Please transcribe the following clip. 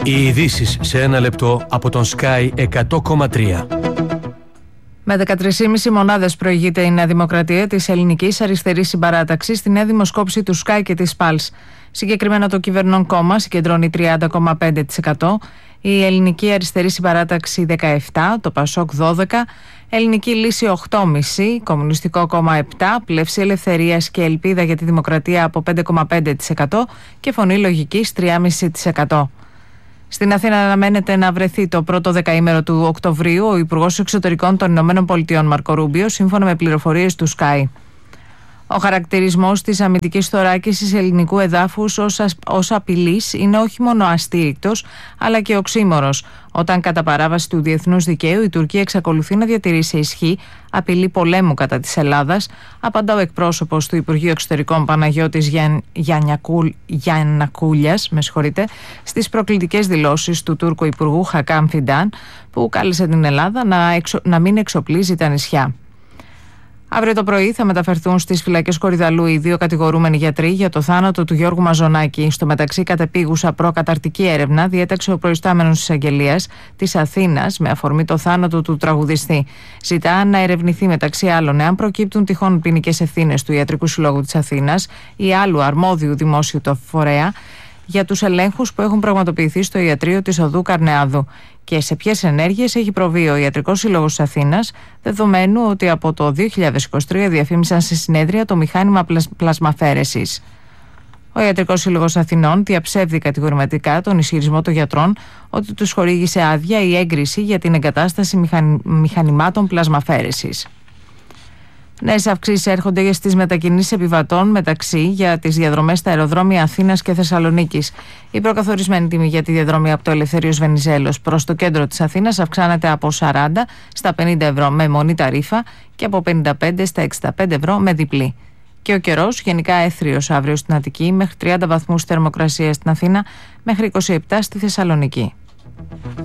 Οι ειδήσεις σε ένα λεπτό από τον Sky 100,3. Με 13,5 μονάδες προηγείται η Νέα Δημοκρατία της Ελληνικής Αριστερής Συμπαράταξης στη νέα δημοσκόπηση του Sky και της Pulse. Συγκεκριμένα το κυβερνών κόμμα συγκεντρώνει 30,5%, η Ελληνική Αριστερή Συμπαράταξη 17%, το Πασόκ 12%, Ελληνική Λύση 8,5%, Κομμουνιστικό Κόμμα 7%, Πλεύση Ελευθερίας και Ελπίδα για τη Δημοκρατία από 5,5% και Φωνή Λογικής 3,5%. Στην Αθήνα αναμένεται να βρεθεί το πρώτο δεκαήμερο του Οκτωβρίου ο Υπουργός Εξωτερικών των ΗΠΑ Μάρκο Ρούμπιο, σύμφωνα με πληροφορίες του Sky. Ο χαρακτηρισμός της αμυντικής θωράκισης ελληνικού εδάφους ως απειλής είναι όχι μόνο αστήρικτος, αλλά και οξύμορος. Όταν κατά παράβαση του διεθνούς δικαίου η Τουρκία εξακολουθεί να διατηρεί σε ισχύ απειλή πολέμου κατά της Ελλάδας, απαντά ο εκπρόσωπος του Υπουργείου Εξωτερικών Παναγιώτης Γιαννακούλιας, στις προκλητικές δηλώσεις του Τούρκου Υπουργού Χακάμ Φιντάν, που κάλεσε την Ελλάδα να μην εξοπλίζει τα νησιά. Αύριο το πρωί θα μεταφερθούν στις φυλακές Κορυδαλλού οι δύο κατηγορούμενοι γιατροί για το θάνατο του Γιώργου Μαζονάκη. Στο μεταξύ, κατεπίγουσα προκαταρτική έρευνα διέταξε ο προϊστάμενος της Αγγελίας της Αθήνας με αφορμή το θάνατο του τραγουδιστή. Ζητά να ερευνηθεί μεταξύ άλλων εάν προκύπτουν τυχόν ποινικές ευθύνες του Ιατρικού Συλλόγου της Αθήνας ή άλλου αρμόδιου δημόσιου φορέα για τους ελέγχους που έχουν πραγματοποιηθεί στο ιατρείο της Οδού Καρνεάδου και σε ποιες ενέργειες έχει προβεί ο Ιατρικός Σύλλογος της Αθήνας, δεδομένου ότι από το 2023 διαφήμισαν σε συνέδρια το μηχάνημα πλασμαφέρεσης. Ο Ιατρικός Σύλλογος Αθηνών διαψεύδει κατηγορηματικά τον ισχυρισμό των γιατρών ότι τους χορήγησε άδεια ή έγκριση για την εγκατάσταση μηχανημάτων πλασμαφέρεσης. Νέες αυξήσεις έρχονται στις μετακινήσεις επιβατών μεταξύ για τις διαδρομές στα αεροδρόμια Αθήνας και Θεσσαλονίκης. Η προκαθορισμένη τιμή για τη διαδρομή από το Ελευθέριος Βενιζέλος προς το κέντρο της Αθήνας αυξάνεται από 40 στα 50 ευρώ με μονή ταρίφα και από 55 στα 65 ευρώ με διπλή. Και ο καιρός γενικά έθριος αύριο στην Αττική, μέχρι 30 βαθμούς θερμοκρασία στην Αθήνα, μέχρι 27 στη Θεσσαλονίκη.